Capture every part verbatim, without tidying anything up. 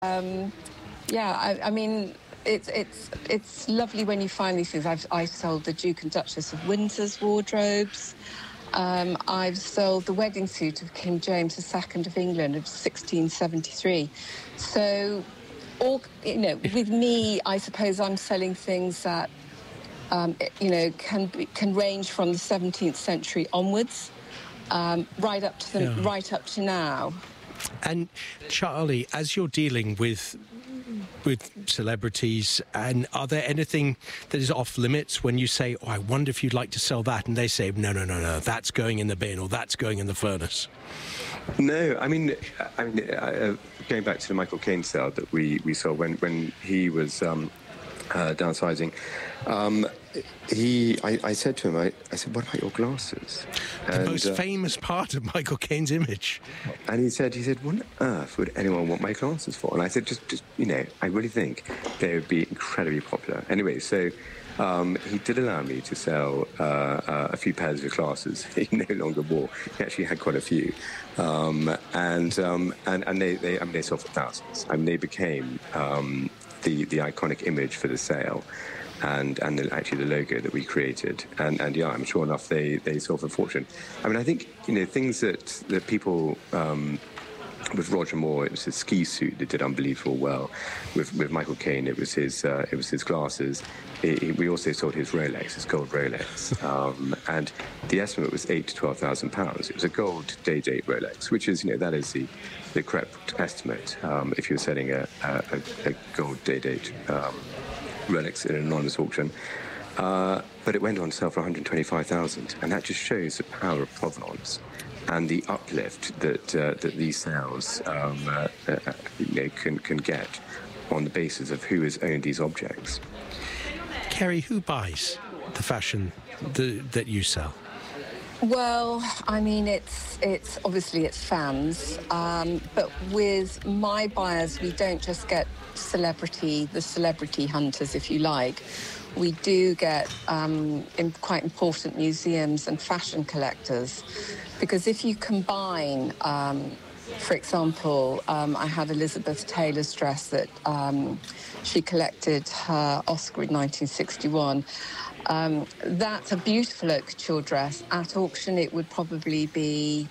Um, yeah, I, I mean, it's it's it's lovely when you find these things. I've I sold the Duke and Duchess of Windsor's wardrobes. Um, I've sold the wedding suit of King James the Second of England of sixteen seventy-three. So, all you know, with me, I suppose I'm selling things that um, you know can be, can range from the seventeenth century onwards, um, right up to the Yeah. right up to now. And Charlie, as you're dealing with with celebrities, and are there anything that is off limits when you say, oh, I wonder if you'd like to sell that, and they say, no, no, no, no, that's going in the bin or that's going in the furnace? No, I mean, I mean, uh, going back to the Michael Caine sale that we, we saw when, when he was um, uh, downsizing, um, he, I, I said to him, I, I said, what about your glasses? The and, most uh, famous part of Michael Caine's image. And he said, he said, what on earth would anyone want my glasses for? And I said, just, just you know, I really think they would be incredibly popular. Anyway, so um, he did allow me to sell uh, uh, a few pairs of glasses he no longer wore. He actually had quite a few. Um, and, um, and and they, they, I mean, they sold for thousands. I mean, they became um, the, the iconic image for the sale. And and the, actually the logo that we created, and and yeah, I'm sure enough they they sold for a fortune. I mean, I think you know things that that people um, with Roger Moore, it was his ski suit that did unbelievable well. With with Michael Caine, it was his uh, it was his glasses. It, it, we also sold his Rolex, his gold Rolex, um, and the estimate was eight to twelve thousand pounds. It was a gold day date Rolex, which is you know that is the the correct estimate um, if you're selling a a, a gold day date. Um, Rolex in an anonymous auction, uh, but it went on to sell for one hundred twenty-five thousand, and that just shows the power of provenance and the uplift that uh, that these sales um, uh, uh, you know, can can get on the basis of who has owned these objects. Kerry, who buys the fashion the, that you sell? Well, I mean, it's it's obviously it's fans, um, but with my buyers, we don't just get celebrity, the celebrity hunters, if you like. We do get um, in quite important museums and fashion collectors, because if you combine, um, for example, um, I had Elizabeth Taylor's dress that um, she collected her Oscar in nineteen sixty-one. Um, that's a beautiful haute couture dress. At auction, it would probably be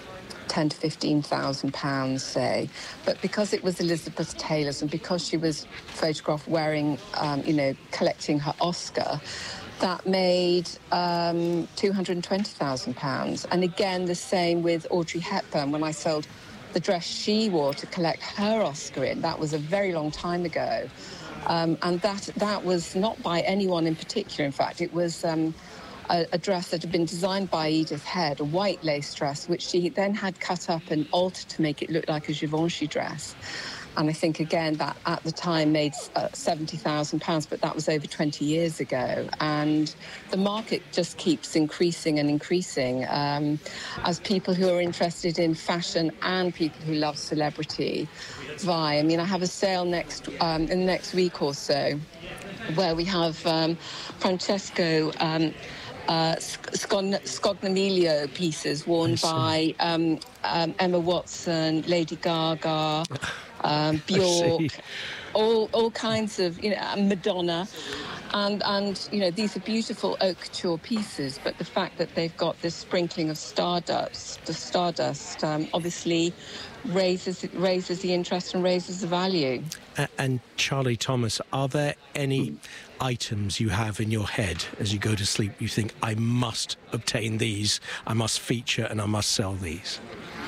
ten to fifteen thousand pounds, say. But because it was Elizabeth Taylor's and because she was photographed wearing, um, you know, collecting her Oscar, that made um, two hundred twenty thousand pounds. And again, the same with Audrey Hepburn. When I sold the dress she wore to collect her Oscar in, that was a very long time ago. Um, and that that was not by anyone in particular. In fact, it was um, a, a dress that had been designed by Edith Head, a white lace dress, which she then had cut up and altered to make it look like a Givenchy dress. And I think, again, that at the time made uh, seventy thousand pounds, but that was over twenty years ago. And the market just keeps increasing and increasing um, as people who are interested in fashion and people who love celebrity vie. I mean, I have a sale next um, in the next week or so where we have um, Francesco um, uh, Scon- Scognamiglio pieces worn by um, um, Emma Watson, Lady Gaga, um, Bjork, all all kinds of, you know, Madonna. And, and, you know, these are beautiful haute couture pieces, but the fact that they've got this sprinkling of stardust, the stardust, um, obviously raises raises the interest and raises the value. And, and Charlie Thomas, are there any items you have in your head as you go to sleep you think, I must obtain these, I must feature and I must sell these?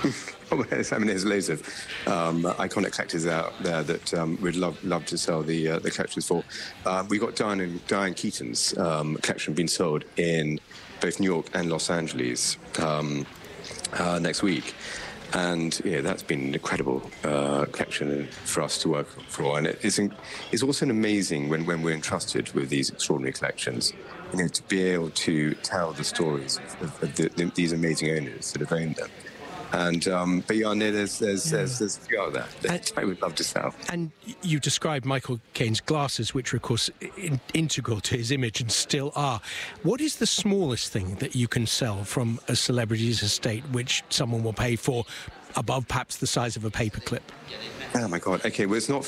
I mean, there's loads of um, iconic collectors out there that um, we'd love love to sell the uh, the collections for. Um, we've got Diane and Diane Keaton's um, collection being sold in both New York and Los Angeles um, uh, next week. And yeah, that's been an incredible uh, collection for us to work for. And it's it's also an amazing when, when we're entrusted with these extraordinary collections, you know, to be able to tell the stories of, of the, the, these amazing owners that have owned them. And um, but yeah, no, there's there's, yeah. there's there's a few other that I would love to sell. And you described Michael Caine's glasses, which are of course in, integral to his image and still are. What is the smallest thing that you can sell from a celebrity's estate, which someone will pay for above perhaps the size of a paperclip? Oh my God. Okay, well, it's not